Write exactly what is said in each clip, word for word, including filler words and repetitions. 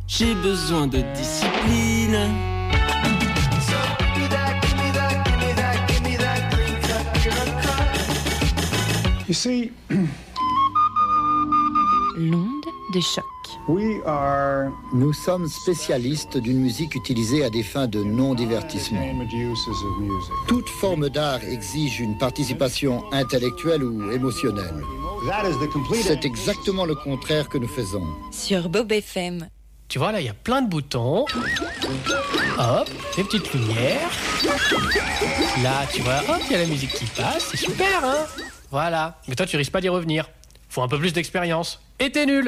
J'ai besoin de discipline. You see, l'onde de choc. we are Nous sommes spécialistes d'une musique utilisée à des fins de non-divertissement. entertainment uses of music. Toute forme d'art exige une participation intellectuelle ou émotionnelle. That is the complete C'est exactement le contraire que nous faisons. Sur Bob F M. Tu vois, là, il y a plein de boutons. Hop, des petites lumières. Là, tu vois, hop, il y a la musique qui passe. C'est super, hein? Voilà. Mais toi, tu risques pas d'y revenir. Faut un peu plus d'expérience. Et t'es nul.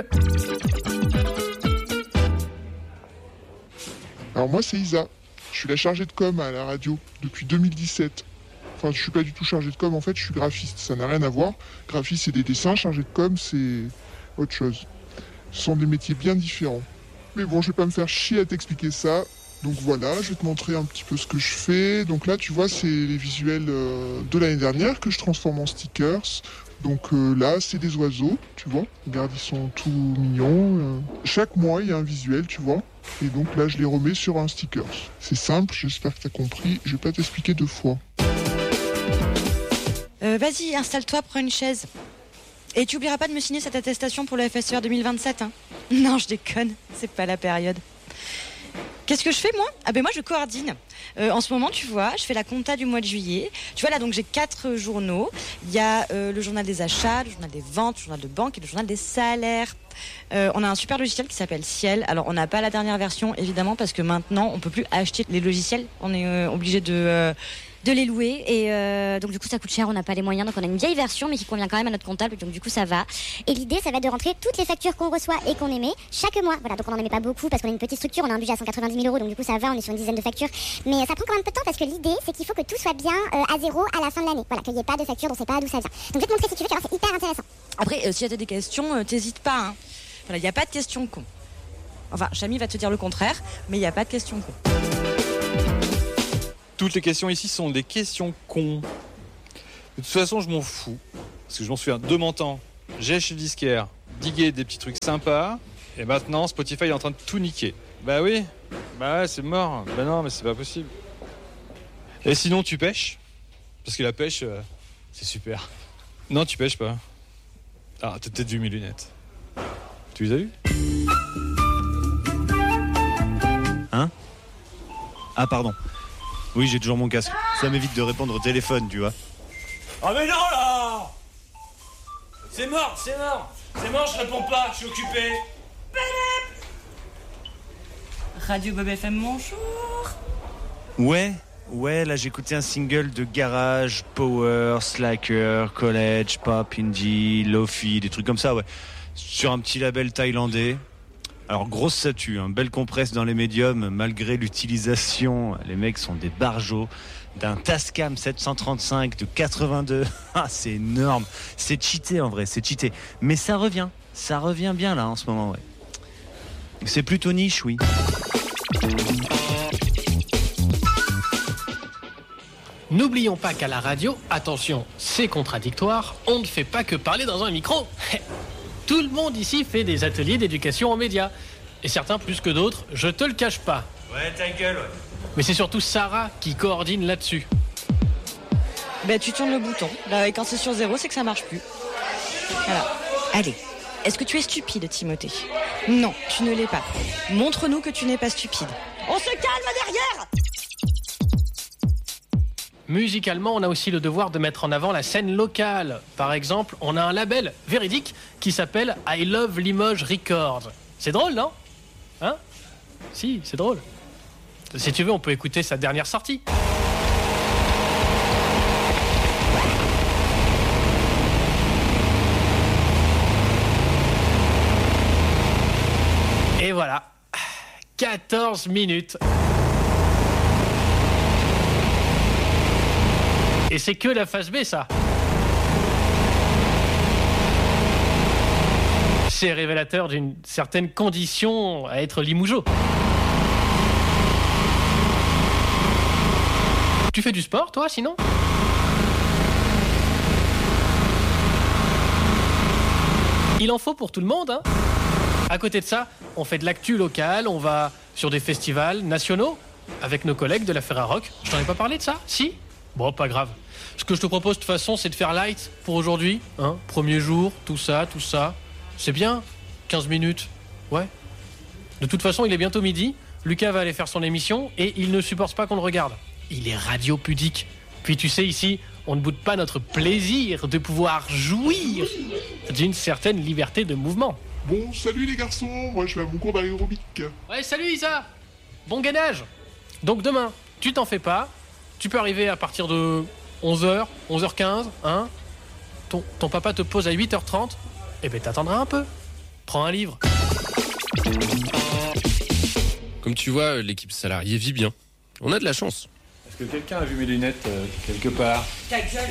Alors moi c'est Isa, je suis la chargée de com à la radio depuis deux mille dix-sept. Enfin je suis pas du tout chargée de com, en fait je suis graphiste, ça n'a rien à voir. Graphiste c'est des dessins, chargée de com c'est autre chose. Ce sont des métiers bien différents. Mais bon je vais pas me faire chier à t'expliquer ça. Donc voilà, je vais te montrer un petit peu ce que je fais. Donc là tu vois c'est les visuels euh, de l'année dernière que je transforme en stickers. Donc euh, là, c'est des oiseaux, tu vois. Regarde, ils sont tout mignons. Euh. Chaque mois, il y a un visuel, tu vois. Et donc là, je les remets sur un sticker. C'est simple, j'espère que tu as compris. Je vais pas t'expliquer deux fois. Euh, vas-y, installe-toi, prends une chaise. Et tu oublieras pas de me signer cette attestation pour le F S E R deux mille vingt-sept, hein. Non, je déconne, c'est pas la période. Qu'est-ce que je fais, moi? Ah ben moi, je coordonne. Euh, en ce moment, tu vois, je fais la compta du mois de juillet. Tu vois, là, donc j'ai quatre journaux. Il y a euh, le journal des achats, le journal des ventes, le journal de banque et le journal des salaires. Euh, on a un super logiciel qui s'appelle Ciel. Alors, on n'a pas la dernière version, évidemment, parce que maintenant, on peut plus acheter les logiciels. On est euh, obligé de... Euh, de les louer et euh, donc du coup ça coûte cher, on n'a pas les moyens, donc on a une vieille version mais qui convient quand même à notre comptable, donc du coup ça va. Et l'idée ça va être de rentrer toutes les factures qu'on reçoit et qu'on émet chaque mois. Voilà, donc on n'en émet pas beaucoup parce qu'on a une petite structure, on a un budget à cent quatre-vingt-dix mille euros, donc du coup ça va, on est sur une dizaine de factures, mais ça prend quand même peu de temps parce que l'idée c'est qu'il faut que tout soit bien euh, à zéro à la fin de l'année, voilà, qu'il n'y ait pas de facture, on ne sait pas d'où ça vient. Donc je vais te montrer si tu veux, tu vas voir, c'est hyper intéressant. Après, euh, si tu as des questions, euh, t'hésites pas, hein. Voilà, il n'y a pas de questions con. Enfin, Chami va te dire le contraire, mais il n'y a pas de questions con. Toutes les questions ici sont des questions cons. De toute façon, je m'en fous. Parce que je m'en souviens, de mon temps, j'ai acheté le disquaire, digué des petits trucs sympas, et maintenant, Spotify est en train de tout niquer. Bah oui, bah ouais, c'est mort. Bah non, mais c'est pas possible. Et sinon, tu pêches? Parce que la pêche, euh, c'est super. Non, tu pêches pas. Ah, t'as peut-être vu mes lunettes. Tu les as vues? Hein? Ah, pardon. Oui, j'ai toujours mon casque. Ça m'évite de répondre au téléphone, tu vois. Oh mais non là! C'est mort, c'est mort! C'est mort, je réponds pas, je suis occupé. Radio Bob F M, bonjour. Ouais, ouais, là j'écoutais un single de garage, power, slacker, college, pop, indie, lofi, des trucs comme ça, ouais. Sur un petit label thaïlandais. Alors grosse statue, hein, belle compresse dans les médiums, malgré l'utilisation, les mecs sont des barjots, d'un Tascam sept cent trente-cinq de quatre-vingt-deux. Ah, c'est énorme, c'est cheaté en vrai, c'est cheaté. Mais ça revient, ça revient bien là en ce moment, ouais. C'est plutôt niche, oui. N'oublions pas qu'à la radio, attention, c'est contradictoire, on ne fait pas que parler dans un micro. Tout le monde ici fait des ateliers d'éducation aux médias. Et certains plus que d'autres, je te le cache pas. Ouais, ta gueule, ouais. Mais c'est surtout Sarah qui coordonne là-dessus. Bah, tu tournes le bouton. Là, et quand c'est sur zéro, c'est que ça marche plus. Voilà. Allez. Est-ce que tu es stupide, Timothée? Non, tu ne l'es pas. Montre-nous que tu n'es pas stupide. On se calme derrière! Musicalement, on a aussi le devoir de mettre en avant la scène locale. Par exemple, on a un label véridique qui s'appelle I Love Limoges Records. C'est drôle, non? Hein? Si, c'est drôle. Si tu veux, on peut écouter sa dernière sortie. Et voilà, quatorze minutes. Et c'est que la phase B, ça. C'est révélateur d'une certaine condition à être limougeot. Tu fais du sport, toi, sinon? Il en faut pour tout le monde, hein. À côté de ça, on fait de l'actu locale, on va sur des festivals nationaux avec nos collègues de la Ferrarock. Je t'en ai pas parlé de ça? Si? Bon, pas grave. Ce que je te propose de toute façon, c'est de faire light pour aujourd'hui. Hein, premier jour, tout ça, tout ça. C'est bien, quinze minutes. Ouais. De toute façon, il est bientôt midi. Lucas va aller faire son émission et il ne supporte pas qu'on le regarde. Il est radiopudique. Puis tu sais, ici, on ne boude pas notre plaisir de pouvoir jouir d'une certaine liberté de mouvement. Bon, salut les garçons, moi je vais à mon cours d'aérobic. Ouais, salut Isa. Bon gainage. Donc demain, tu t'en fais pas. Tu peux arriver à partir de onze heures, onze heures quinze, hein. Ton, ton papa te pose à huit heures trente. Eh ben t'attendras un peu. Prends un livre. Comme tu vois, l'équipe salariée vit bien. On a de la chance. Est-ce que quelqu'un a vu mes lunettes euh, quelque part? Ta gueule.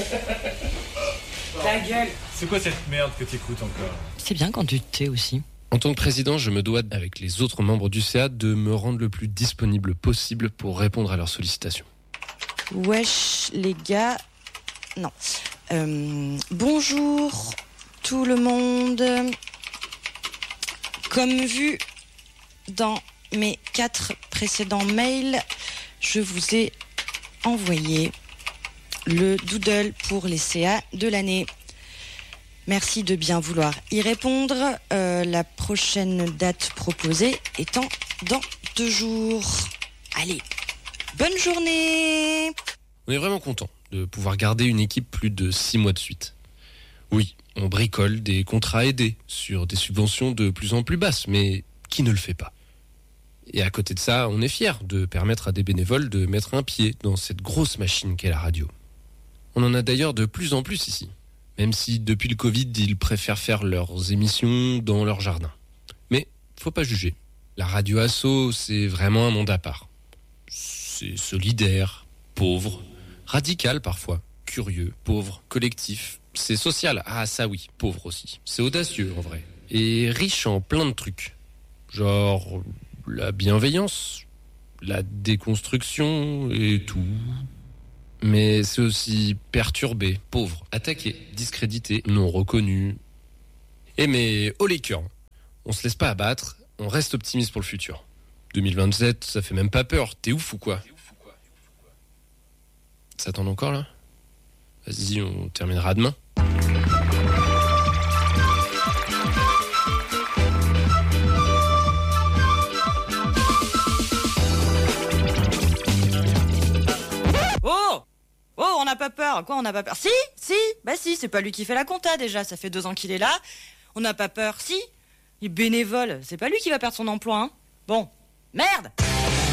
Ta gueule. C'est quoi cette merde que t'écoutes encore? C'est bien quand tu te tais aussi. En tant que président, je me dois, avec les autres membres du C A, de me rendre le plus disponible possible pour répondre à leurs sollicitations. Wesh, les gars. Non. Euh, bonjour, tout le monde. Comme vu dans mes quatre précédents mails, je vous ai envoyé le doodle pour les C A de l'année. Merci de bien vouloir y répondre. Euh, la prochaine date proposée étant dans deux jours. Allez, bonne journée! On est vraiment content de pouvoir garder une équipe plus de six mois de suite. Oui, on bricole des contrats aidés sur des subventions de plus en plus basses, mais qui ne le fait pas? Et à côté de ça, on est fiers de permettre à des bénévoles de mettre un pied dans cette grosse machine qu'est la radio. On en a d'ailleurs de plus en plus ici, même si depuis le Covid, ils préfèrent faire leurs émissions dans leur jardin. Mais faut pas juger. La radio asso, c'est vraiment un monde à part. C'est solidaire, pauvre, radical parfois, curieux, pauvre, collectif. C'est social, ah ça oui, pauvre aussi. C'est audacieux en vrai. Et riche en plein de trucs. Genre la bienveillance, la déconstruction et tout. Mais c'est aussi perturbé, pauvre, attaqué, discrédité, non reconnu. Et mais haut les cœurs, on se laisse pas abattre, on reste optimiste pour le futur. deux mille vingt-sept, ça fait même pas peur, t'es ouf ou quoi? Ça t'en encore là? Vas-y, on terminera demain. Oh! Oh, on n'a pas peur. Quoi, on n'a pas peur? Si, si, bah si, c'est pas lui qui fait la compta déjà, ça fait deux ans qu'il est là. On n'a pas peur, si. Il est bénévole, c'est pas lui qui va perdre son emploi, hein. Bon, merde!